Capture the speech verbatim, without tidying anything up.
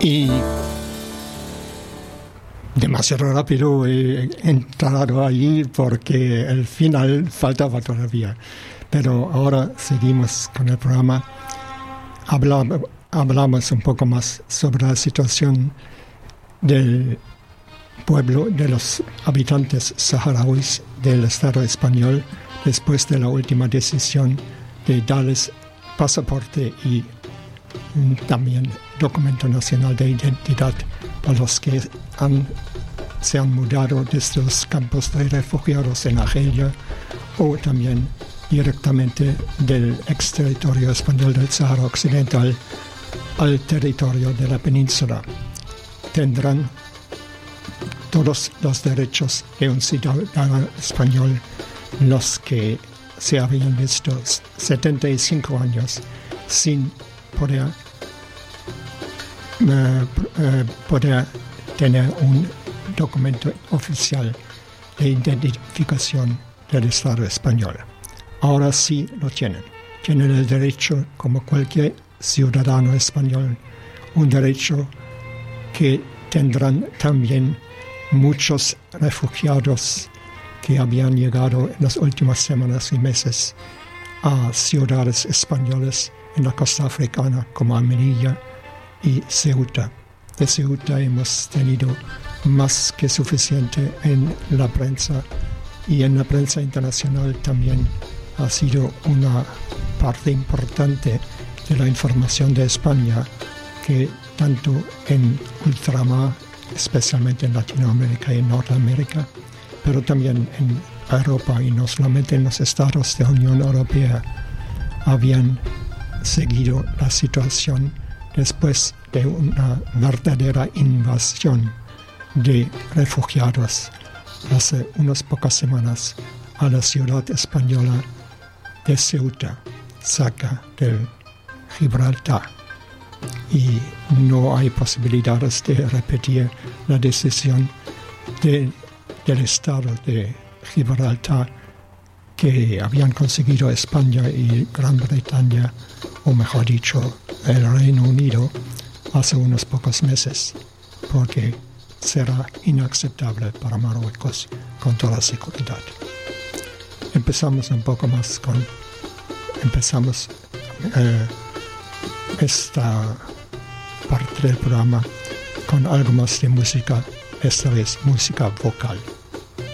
Y demasiado rápido he entrado allí porque el final faltaba todavía. Pero ahora seguimos con el programa. Hablamos, hablamos un poco más sobre la situación del pueblo, de los habitantes saharauis del Estado español después de la última decisión de darles pasaporte y también documento nacional de identidad a los que han, se han mudado desde los campos de refugiados en Argelia o también directamente del exterritorio español del Sahara Occidental al territorio de la península. Tendrán todos los derechos de un ciudadano español los que se habían visto setenta y cinco años sin poder, uh, uh, poder tener un documento oficial de identificación del Estado español. Ahora sí lo tienen. Tienen el derecho, como cualquier ciudadano español, un derecho que tendrán también muchos refugiados que habían llegado en las últimas semanas y meses a ciudades españolas en la costa africana como Melilla y Ceuta. De Ceuta hemos tenido más que suficiente en la prensa y en la prensa internacional también ha sido una parte importante de la información de España que tanto en ultramar, especialmente en Latinoamérica y en Norteamérica, pero también en Europa y no solamente en los estados de la Unión Europea, habían seguido la situación después de una verdadera invasión de refugiados hace unas pocas semanas a la ciudad española de Ceuta, cerca del Gibraltar. Y no hay posibilidades de repetir la decisión de, del Estado de Gibraltar que habían conseguido España y Gran Bretaña, o mejor dicho, el Reino Unido, hace unos pocos meses, porque será inaceptable para Marruecos con toda seguridad. Empezamos un poco más con... Empezamos eh, esta parte del programa con algo más de música, esta vez música vocal.